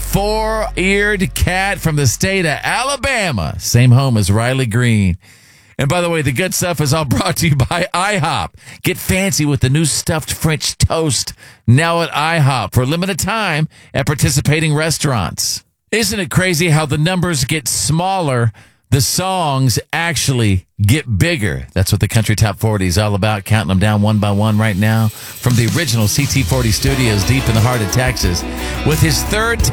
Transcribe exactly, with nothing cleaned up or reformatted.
four-eared cat from the state of Alabama. Same home as Riley Green. And by the way, the good stuff is all brought to you by IHOP. Get fancy with the new stuffed French toast now at IHOP for a limited time at participating restaurants. Isn't it crazy how the numbers get smaller, the songs actually get bigger? That's what the Country Top forty is all about, counting them down one by one right now from the original C T forty studios deep in the heart of Texas. With his third